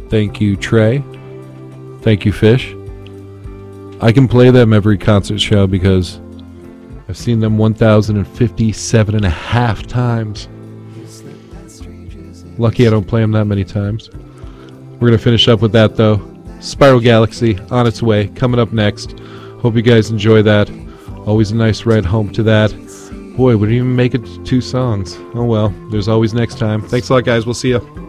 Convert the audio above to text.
Thank you, Trey. Thank you, Fish. I can play them every concert show because I've seen them 1,057 and a half times. Lucky I don't play them that many times. We're going to finish up with that, though. Spiral Galaxy, on its way, coming up next. Hope you guys enjoy that. Always a nice ride home to that. Boy, we didn't even make it to 2 songs. Oh well, there's always next time. Thanks a lot, guys. We'll see you.